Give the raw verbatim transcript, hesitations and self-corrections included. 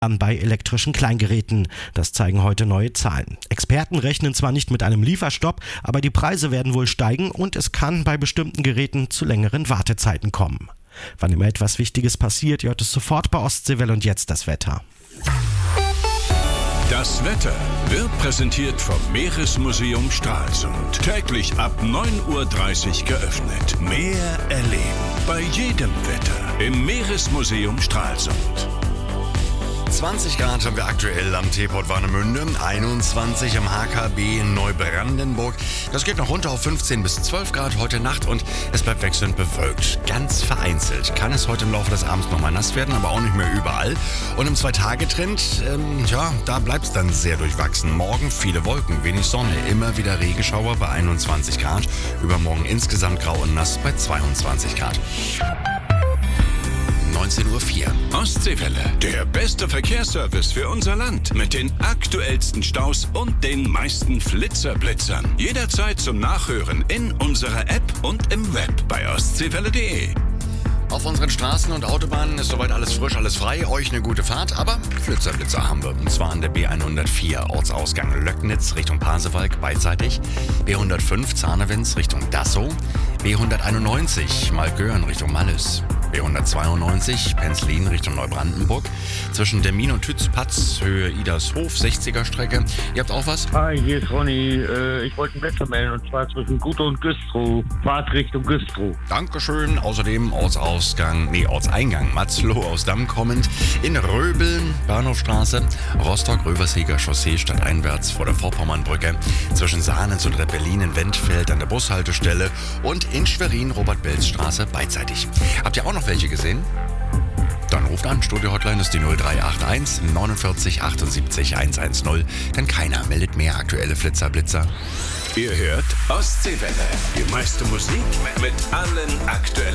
an bei elektrischen Kleingeräten. Das zeigen heute neue Zahlen. Experten rechnen zwar nicht mit einem Lieferstopp, aber die Preise werden wohl steigen und es kann bei bestimmten Geräten zu längeren Wartezeiten kommen. Wann immer etwas Wichtiges passiert, hört es sofort bei Ostseewelle und jetzt das Wetter. Das Wetter wird präsentiert vom Meeresmuseum Stralsund. Täglich ab neun Uhr dreißig geöffnet. Meer erleben bei jedem Wetter im Meeresmuseum Stralsund. zwanzig Grad haben wir aktuell am T-Port Warnemünde, einundzwanzig am H K B in Neubrandenburg. Das geht noch runter auf fünfzehn bis zwölf Grad heute Nacht und es bleibt wechselnd bewölkt. Ganz vereinzelt kann es heute im Laufe des Abends nochmal nass werden, aber auch nicht mehr überall. Und im Zwei-Tage-Trend, ähm, ja, da bleibt es dann sehr durchwachsen. Morgen viele Wolken, wenig Sonne, immer wieder Regenschauer bei einundzwanzig Grad. Übermorgen insgesamt grau und nass bei zweiundzwanzig Grad. neunzehn Uhr vier. Ostseewelle, der beste Verkehrsservice für unser Land. Mit den aktuellsten Staus und den meisten Flitzerblitzern. Jederzeit zum Nachhören in unserer App und im Web bei ostseewelle punkt de. Auf unseren Straßen und Autobahnen ist soweit alles frisch, alles frei. Euch eine gute Fahrt, aber Flitzerblitzer haben wir. Und zwar an der B hundertvier, Ortsausgang Löcknitz Richtung Pasewalk beidseitig. B hundertfünf, Zahnewitz Richtung Dassow. B hunderteinundneunzig, Malgören Richtung Mallis. B hundertzweiundneunzig, Penzlin Richtung Neubrandenburg. Zwischen Demmin und Tützpatz, Höhe Idershof, sechziger Strecke. Ihr habt auch was? Hi, hier ist Ronny. Äh, ich wollte einen Wetter melden und zwar zwischen Gute und Güstrow. Fahrt Richtung Güstrow. Dankeschön. Außerdem Ortsausgang, nee, Ortseingang Matzloh aus Damm kommend. In Röbeln, Bahnhofstraße, Rostock-Röverseger Chaussee stadteinwärts vor der Vorpommernbrücke. Zwischen Sahnitz und Reppelin in Wendfeld an der Bushaltestelle. Und in Schwerin, Robert-Belz-Straße beidseitig. Habt ihr auch noch welche gesehen? Dann ruft an, Studio-Hotline ist die null drei acht eins neunundvierzig achtundsiebzig hundertzehn, denn keiner meldet mehr aktuelle Flitzerblitzer. Ihr hört Ostseewelle, die meiste Musik mit allen aktuellen